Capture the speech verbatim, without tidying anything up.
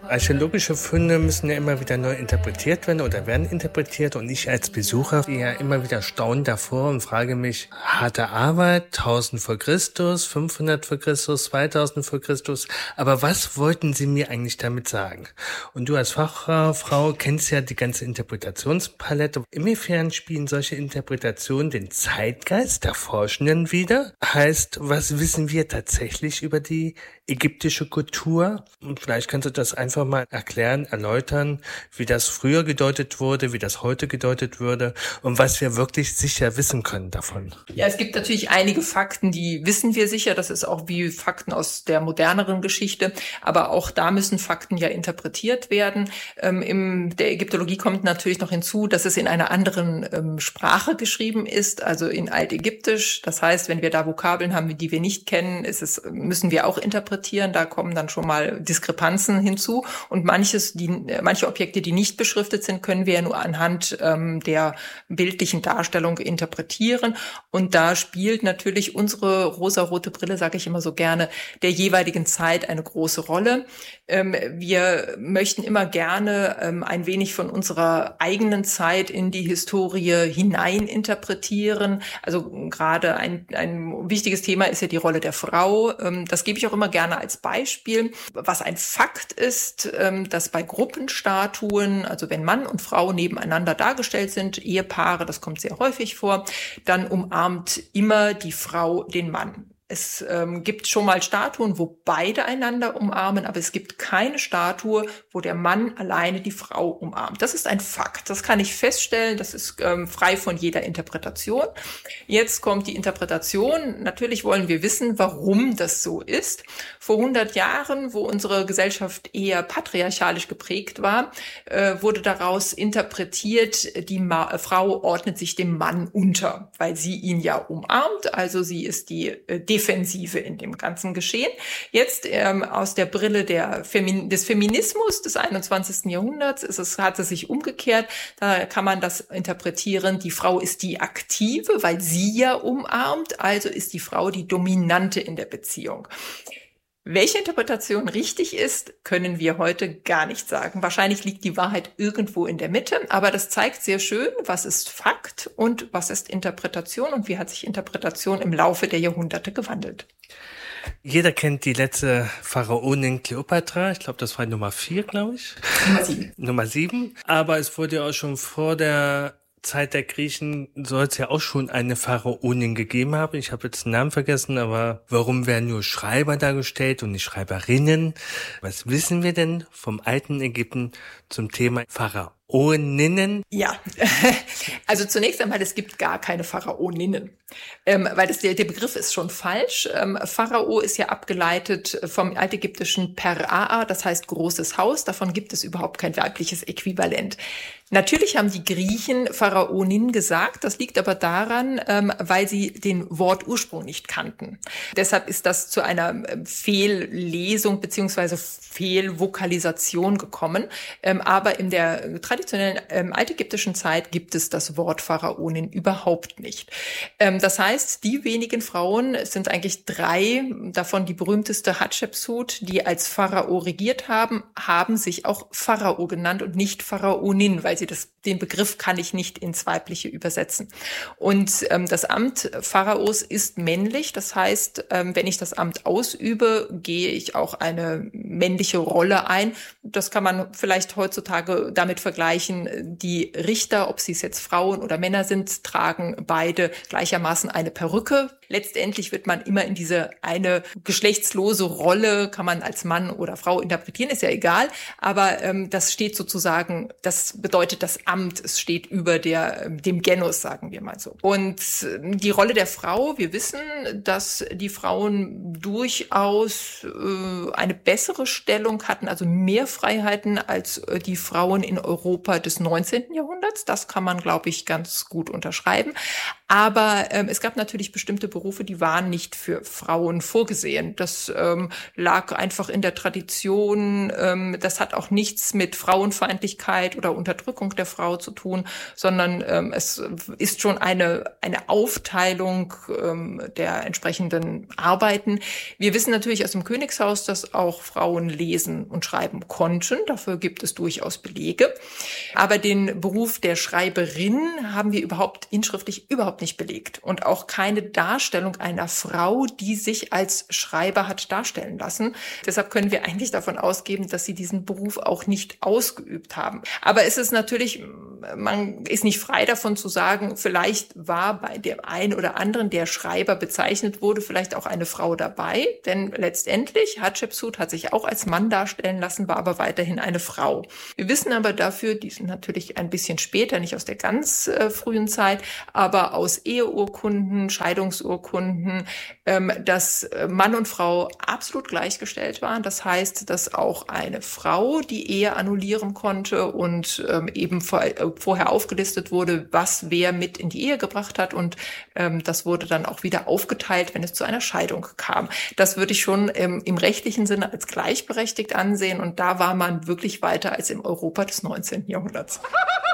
Archäologische Funde müssen ja immer wieder neu interpretiert werden oder werden interpretiert, und ich als Besucher stehe ja immer wieder staunend davor und frage mich, harte Arbeit, tausend vor Christus, fünfhundert vor Christus, zweitausend vor Christus, aber was wollten Sie mir eigentlich damit sagen? Und du als Fachfrau kennst ja die ganze Interpretationspalette. Inwiefern spielen solche Interpretationen den Zeitgeist der Forschenden wider? Heißt, was wissen wir tatsächlich über die ägyptische Kultur? Und vielleicht kannst du das einfach mal erklären, erläutern, wie das früher gedeutet wurde, wie das heute gedeutet würde und was wir wirklich sicher wissen können davon. Ja, es gibt natürlich einige Fakten, die wissen wir sicher. Das ist auch wie Fakten aus der moderneren Geschichte. Aber auch da müssen Fakten ja interpretiert werden. Ähm, in der Ägyptologie kommt natürlich noch hinzu, dass es in einer anderen ähm, Sprache geschrieben ist, also in Altägyptisch. Das heißt, wenn wir da Vokabeln haben, die wir nicht kennen, ist es, müssen wir auch interpretieren. Da kommen dann schon mal Diskrepanzen hinzu. Und manches, die, manche Objekte, die nicht beschriftet sind, können wir ja nur anhand ähm, der bildlichen Darstellung interpretieren. Und da spielt natürlich unsere rosarote Brille, sage ich immer so gerne, der jeweiligen Zeit eine große Rolle. Ähm, wir möchten immer gerne ähm, ein wenig von unserer eigenen Zeit in die Historie hinein interpretieren. Also gerade ein, ein wichtiges Thema ist ja die Rolle der Frau. Ähm, das gebe ich auch immer gerne als Beispiel. Was ein Fakt ist, ähm, dass bei Gruppenstatuen, also wenn Mann und Frau nebeneinander dargestellt sind, Ehepaare, das kommt sehr häufig vor, dann umarmt immer die Frau den Mann. Es ähm, gibt schon mal Statuen, wo beide einander umarmen, aber es gibt keine Statue, wo der Mann alleine die Frau umarmt. Das ist ein Fakt. Das kann ich feststellen. Das ist ähm, frei von jeder Interpretation. Jetzt kommt die Interpretation. Natürlich wollen wir wissen, warum das so ist. Vor hundert Jahren, wo unsere Gesellschaft eher patriarchalisch geprägt war, äh, wurde daraus interpretiert, die Ma- Frau ordnet sich dem Mann unter, weil sie ihn ja umarmt. Also sie ist die äh, Defensive in dem ganzen Geschehen. Jetzt ähm, aus der Brille der Femin- des Feminismus des einundzwanzigsten Jahrhunderts ist es, hat es sich umgekehrt. Da kann man das interpretieren, die Frau ist die Aktive, weil sie ja umarmt, also ist die Frau die Dominante in der Beziehung. Welche Interpretation richtig ist, können wir heute gar nicht sagen. Wahrscheinlich liegt die Wahrheit irgendwo in der Mitte, aber das zeigt sehr schön, was ist Fakt und was ist Interpretation und wie hat sich Interpretation im Laufe der Jahrhunderte gewandelt. Jeder kennt die letzte Pharaonin Kleopatra. Ich glaube, das war Nummer vier, glaube ich. Nummer sieben. Nummer sieben. Aber es wurde ja auch schon vor der Zeit der Griechen, soll es ja auch schon eine Pharaonin gegeben haben. Ich habe jetzt den Namen vergessen, aber warum werden nur Schreiber dargestellt und nicht Schreiberinnen? Was wissen wir denn vom alten Ägypten zum Thema Pharaoninnen? Ja, also zunächst einmal, es gibt gar keine Pharaoninnen, ähm, weil das, der, der Begriff ist schon falsch. Ähm, Pharao ist ja abgeleitet vom altägyptischen Per-Aa, das heißt großes Haus. Davon gibt es überhaupt kein weibliches Äquivalent. Natürlich haben die Griechen Pharaonin gesagt, das liegt aber daran, ähm, weil sie den Wortursprung nicht kannten. Deshalb ist das zu einer ähm, Fehllesung beziehungsweise Fehlvokalisation gekommen. Ähm, aber in der traditionellen ähm, altägyptischen Zeit gibt es das Wort Pharaonin überhaupt nicht. Ähm, das heißt, die wenigen Frauen, es sind eigentlich drei, davon die berühmteste Hatschepsut, die als Pharao regiert haben, haben sich auch Pharao genannt und nicht Pharaonin, weil sie das, den Begriff kann ich nicht ins Weibliche übersetzen. Und ähm, das Amt Pharaos ist männlich. Das heißt, ähm, wenn ich das Amt ausübe, gehe ich auch eine männliche Rolle ein. Das kann man vielleicht heutzutage damit vergleichen. Die Richter, ob sie es jetzt Frauen oder Männer sind, tragen beide gleichermaßen eine Perücke. Letztendlich wird man immer in diese eine geschlechtslose Rolle, kann man als Mann oder Frau interpretieren, ist ja egal. Aber ähm, das steht sozusagen, das bedeutet das Amt, es steht über der, dem Genus, sagen wir mal so. Und die Rolle der Frau, wir wissen, dass die Frauen durchaus äh, eine bessere Stellung hatten, also mehr Freiheiten als äh, die Frauen in Europa Europa des neunzehnten Jahrhunderts. Das kann man, glaube ich, ganz gut unterschreiben. Aber ähm, es gab natürlich bestimmte Berufe, die waren nicht für Frauen vorgesehen. Das ähm, lag einfach in der Tradition. Ähm, das hat auch nichts mit Frauenfeindlichkeit oder Unterdrückung der Frau zu tun, sondern ähm, es ist schon eine eine Aufteilung ähm, der entsprechenden Arbeiten. Wir wissen natürlich aus dem Königshaus, dass auch Frauen lesen und schreiben konnten. Dafür gibt es durchaus Belege. Aber den Beruf der Schreiberin haben wir überhaupt inschriftlich überhaupt nicht belegt. Und auch keine Darstellung einer Frau, die sich als Schreiber hat darstellen lassen. Deshalb können wir eigentlich davon ausgehen, dass sie diesen Beruf auch nicht ausgeübt haben. Aber es ist natürlich, man ist nicht frei davon zu sagen, vielleicht war bei dem einen oder anderen, der Schreiber bezeichnet wurde, vielleicht auch eine Frau dabei. Denn letztendlich, Hatschepsut hat sich auch als Mann darstellen lassen, war aber weiterhin eine Frau. Wir wissen aber dafür, die sind natürlich ein bisschen später, nicht aus der ganz äh, frühen Zeit, aber aus Eheurkunden, Scheidungsurkunden, ähm, dass Mann und Frau absolut gleichgestellt waren. Das heißt, dass auch eine Frau die Ehe annullieren konnte und ähm, eben vor, äh, vorher aufgelistet wurde, was wer mit in die Ehe gebracht hat. Und ähm, das wurde dann auch wieder aufgeteilt, wenn es zu einer Scheidung kam. Das würde ich schon ähm, im rechtlichen Sinne als gleichberechtigt ansehen. Und da war man wirklich weiter als im Europa des neunzehnten Jahrhunderts.